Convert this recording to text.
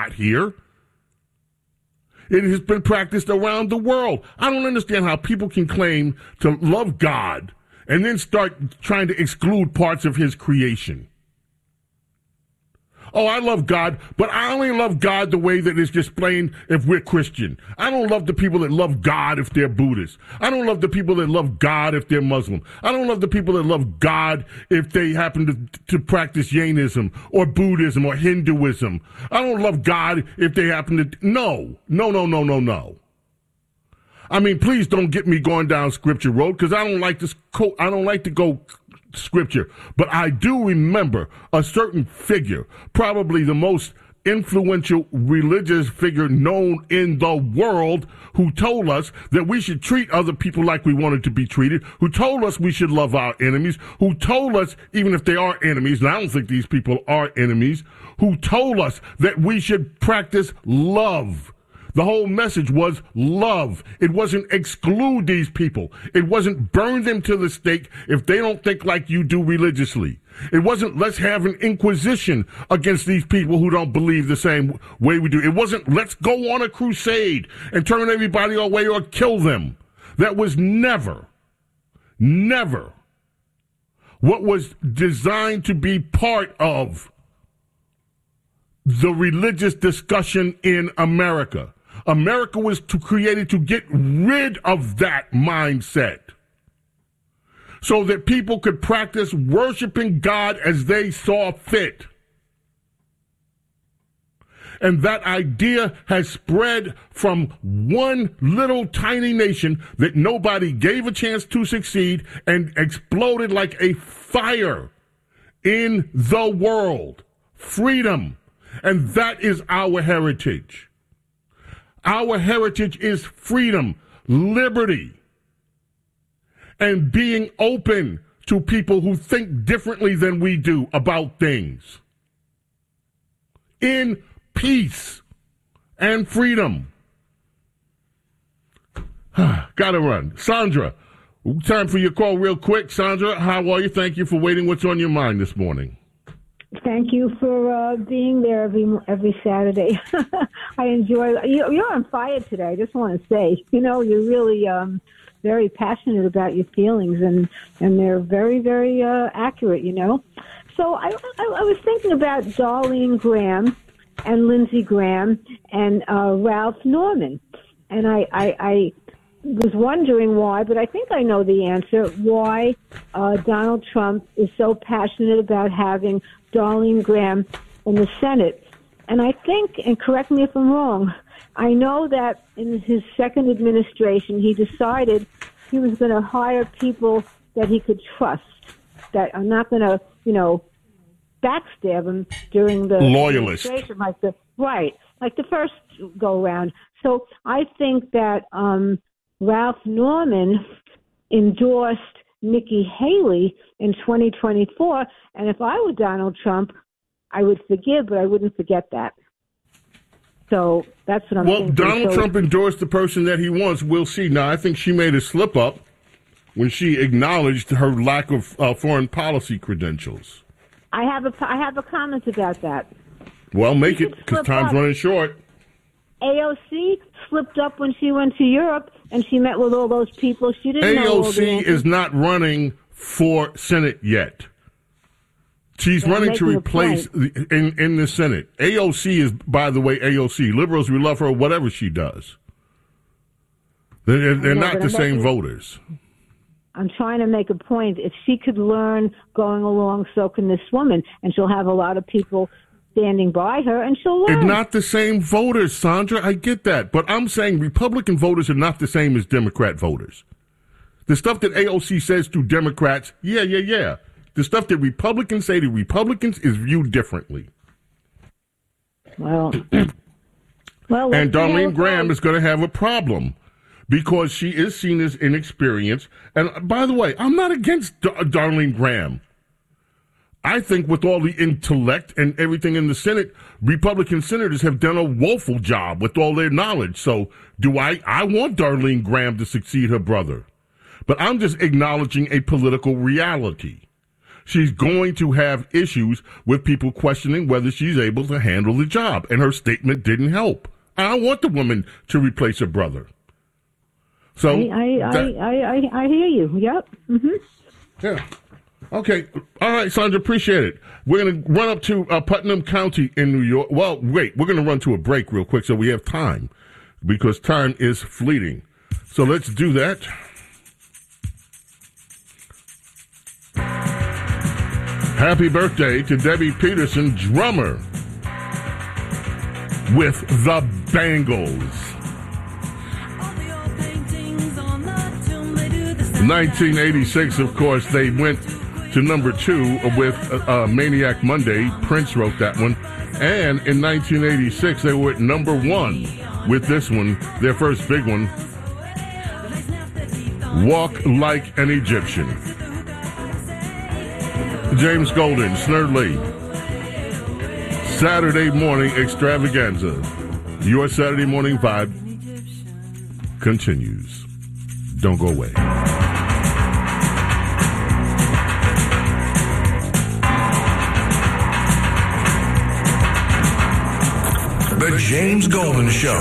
not here. It has been practiced around the world. I don't understand how people can claim to love God and then start trying to exclude parts of his creation. Oh, I love God, but I only love God the way that it's displayed if we're Christian. I don't love the people that love God if they're Buddhist. I don't love the people that love God if they're Muslim. I don't love the people that love God if they happen to practice Jainism or Buddhism or Hinduism. I don't love God if they happen to... No. I mean, please don't get me going down Scripture road, because I don't like to go Scripture, but I do remember a certain figure, probably the most influential religious figure known in the world, who told us that we should treat other people like we wanted to be treated, who told us we should love our enemies, who told us, even if they are enemies, and I don't think these people are enemies, who told us that we should practice love. The whole message was love. It wasn't exclude these people. It wasn't burn them to the stake if they don't think like you do religiously. It wasn't let's have an inquisition against these people who don't believe the same way we do. It wasn't let's go on a crusade and turn everybody away or kill them. That was never what was designed to be part of the religious discussion in America. America was created to get rid of that mindset so that people could practice worshiping God as they saw fit. And that idea has spread from one little tiny nation that nobody gave a chance to succeed and exploded like a fire in the world. Freedom. And that is our heritage. Our heritage is freedom, liberty, and being open to people who think differently than we do about things. In peace and freedom. Gotta run. Sandra, time for your call real quick. Sandra, how are you? Thank you for waiting. What's on your mind this morning? Thank you for being there every Saturday. I enjoy. You're on fire today. I just want to say, you're really very passionate about your feelings, and they're very, very accurate. So I was thinking about Darlene Graham and Lindsey Graham and Ralph Norman, and I was wondering why, but I think I know the answer, why Donald Trump is so passionate about having Darlene Graham in the Senate. And I think, and correct me if I'm wrong, I know that in his second administration, he decided he was going to hire people that he could trust, that are not going to, backstab him during the loyalist administration, like the first go round. So I think that Ralph Norman endorsed Nikki Haley in 2024, and if I were Donald Trump, I would forgive, but I wouldn't forget that. So that's what I'm thinking. Well, Donald Trump endorsed the person that he wants. We'll see. Now, I think she made a slip-up when she acknowledged her lack of foreign policy credentials. I have a comment about that. Well, make it, because time's running short. AOC slipped up when she went to Europe, and she met with all those people. She didn't know all the AOC is not running for Senate yet. She's running to replace in the Senate. AOC is, by the way, AOC. Liberals, we love her, whatever she does. They're not the same voters. I'm trying to make a point. If she could learn going along, so can this woman, and she'll have a lot of people standing by her, and she'll learn. It's not the same voters, Sandra. I get that. But I'm saying Republican voters are not the same as Democrat voters. The stuff that AOC says to Democrats, yeah. The stuff that Republicans say to Republicans is viewed differently. Well, and Darlene Graham is going to have a problem because she is seen as inexperienced. And by the way, I'm not against Darlene Graham. I think with all the intellect and everything in the Senate, Republican senators have done a woeful job with all their knowledge. So I want Darlene Graham to succeed her brother. But I'm just acknowledging a political reality. she's going to have issues with people questioning whether she's able to handle the job. And her statement didn't help. I don't want the woman to replace her brother. So I hear you. Yep. Mm-hmm. Yeah. Okay. All right, Sandra, appreciate it. We're going to run up to Putnam County in New York. Well, wait, we're going to run to a break real quick so we have time because time is fleeting. So let's do that. Happy birthday to Debbie Peterson, drummer with the Bangles. 1986, of course, they went to number 2 with Maniac Monday. Prince wrote that one. And in 1986, they were at number 1 with this one, their first big one, Walk Like an Egyptian. James Golden, Snerd Lee. Saturday morning extravaganza. Your Saturday morning vibe continues. Don't go away. The James Golden Show.